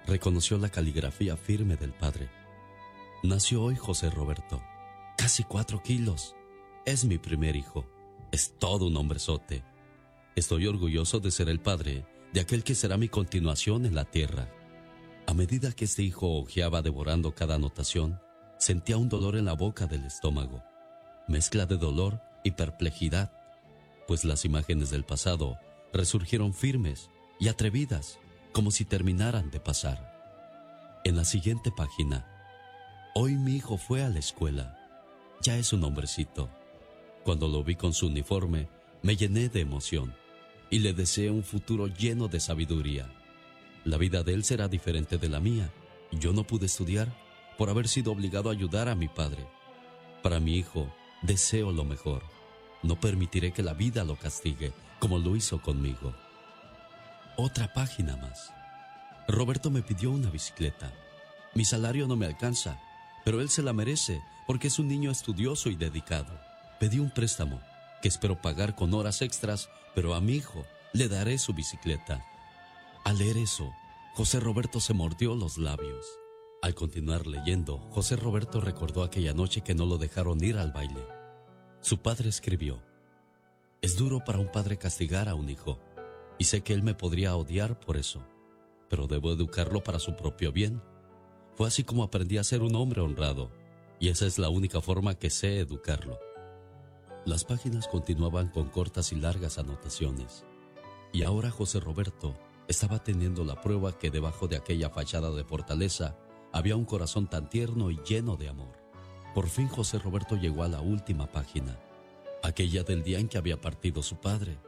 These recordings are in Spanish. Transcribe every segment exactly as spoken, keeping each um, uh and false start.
reconoció la caligrafía firme del padre. Nació hoy José Roberto. Casi cuatro kilos. Es mi primer hijo. Es todo un hombrezote. Estoy orgulloso de ser el padre de aquel que será mi continuación en la tierra. A medida que este hijo hojeaba devorando cada anotación, sentía un dolor en la boca del estómago, mezcla de dolor y perplejidad, pues las imágenes del pasado resurgieron firmes y atrevidas, como si terminaran de pasar. En la siguiente página: hoy mi hijo fue a la escuela. Ya es un hombrecito. Cuando lo vi con su uniforme, me llené de emoción y le deseé un futuro lleno de sabiduría. La vida de él será diferente de la mía. Yo no pude estudiar por haber sido obligado a ayudar a mi padre. Para mi hijo, deseo lo mejor. No permitiré que la vida lo castigue como lo hizo conmigo. Otra página más. Roberto me pidió una bicicleta. Mi salario no me alcanza, pero él se la merece porque es un niño estudioso y dedicado. Pedí un préstamo que espero pagar con horas extras, pero a mi hijo le daré su bicicleta. Al leer eso, José Roberto se mordió los labios. Al continuar leyendo, José Roberto recordó aquella noche que no lo dejaron ir al baile. Su padre escribió: es duro para un padre castigar a un hijo, y sé que él me podría odiar por eso, pero debo educarlo para su propio bien. Fue así como aprendí a ser un hombre honrado, y esa es la única forma que sé educarlo. Las páginas continuaban con cortas y largas anotaciones, y ahora José Roberto estaba teniendo la prueba que debajo de aquella fachada de fortaleza había un corazón tan tierno y lleno de amor. Por fin José Roberto llegó a la última página, aquella del día en que había partido su padre.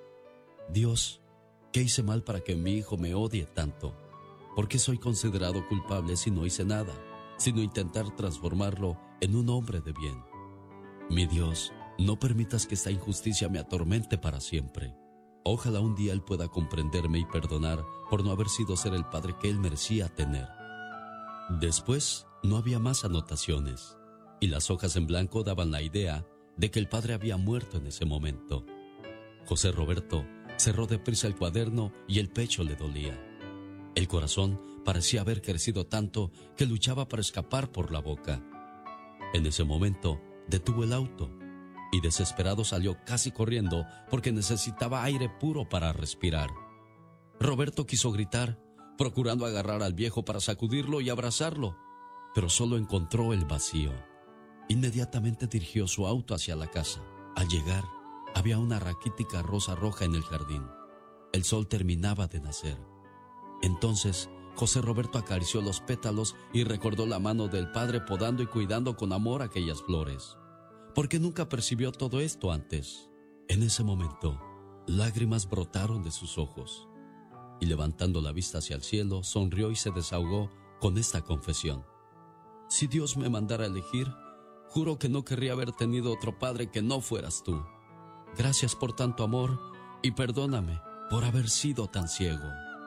Dios, ¿qué hice mal para que mi hijo me odie tanto? ¿Por qué soy considerado culpable si no hice nada, sino intentar transformarlo en un hombre de bien? Mi Dios, no permitas que esta injusticia me atormente para siempre. Ojalá un día él pueda comprenderme y perdonar por no haber sido ser el padre que él merecía tener. Después no había más anotaciones, y las hojas en blanco daban la idea de que el padre había muerto en ese momento. José Roberto cerró deprisa el cuaderno y el pecho le dolía. El corazón parecía haber crecido tanto que luchaba para escapar por la boca. En ese momento detuvo el auto y desesperado salió casi corriendo porque necesitaba aire puro para respirar. Roberto quiso gritar, procurando agarrar al viejo para sacudirlo y abrazarlo, pero solo encontró el vacío. Inmediatamente dirigió su auto hacia la casa. Al llegar, había una raquítica rosa roja en el jardín. El sol terminaba de nacer. Entonces, José Roberto acarició los pétalos y recordó la mano del padre podando y cuidando con amor aquellas flores. ¿Por qué nunca percibió todo esto antes? En ese momento, lágrimas brotaron de sus ojos, y levantando la vista hacia el cielo, sonrió y se desahogó con esta confesión: si Dios me mandara a elegir, juro que no querría haber tenido otro padre que no fueras tú. Gracias por tanto amor y perdóname por haber sido tan ciego.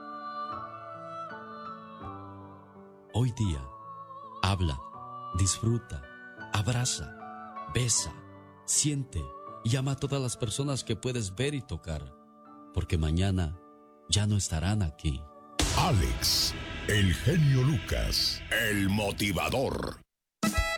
Hoy día, habla, disfruta, abraza, besa, siente y ama a todas las personas que puedes ver y tocar, porque mañana ya no estarán aquí. Alex, el genio Lucas, el motivador.